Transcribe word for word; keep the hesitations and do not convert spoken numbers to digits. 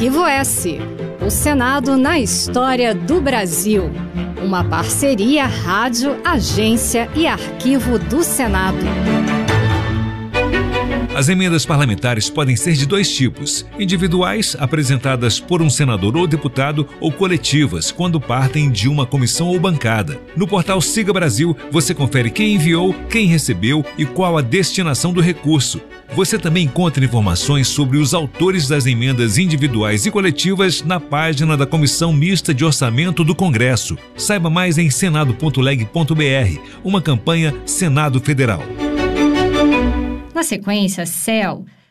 Arquivo S, o Senado na história do Brasil. Uma parceria Rádio, Agência e Arquivo do Senado. As emendas parlamentares podem ser de dois tipos: individuais, apresentadas por um senador ou deputado, ou coletivas, quando partem de uma comissão ou bancada. No portal Siga Brasil, você confere quem enviou, quem recebeu e qual a destinação do recurso. Você também encontra informações sobre os autores das emendas individuais e coletivas na página da Comissão Mista de Orçamento do Congresso. Saiba mais em senado ponto leg ponto br, uma campanha Senado Federal. Na sequência, C E L